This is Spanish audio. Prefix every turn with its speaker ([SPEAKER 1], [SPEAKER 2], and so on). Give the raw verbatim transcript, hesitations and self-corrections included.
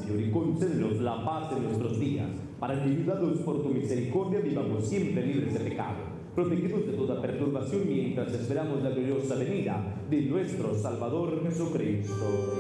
[SPEAKER 1] Señor, y concédenos la paz en nuestros días, para que, ayudados por tu misericordia, vivamos siempre libres de pecado, protegidos de toda perturbación mientras esperamos la gloriosa venida de nuestro Salvador Jesucristo.